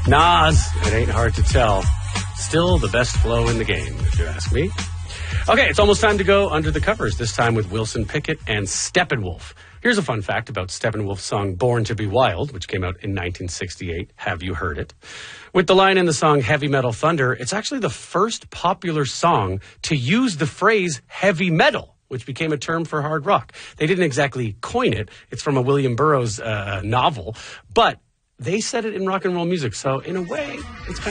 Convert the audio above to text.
Nas, it ain't hard to tell. Still the best flow in the game, if you ask me. Okay, it's almost time to go under the covers, this time with Wilson Pickett and Steppenwolf. Here's a fun fact about Steppenwolf's song Born to be Wild, which came out in 1968. Have you heard it? With the line in the song Heavy Metal Thunder, it's actually the first popular song to use the phrase heavy metal, which became a term for hard rock. They didn't exactly coin it. It's from a William Burroughs novel, but they said it in rock and roll music. So in a way, it's kind of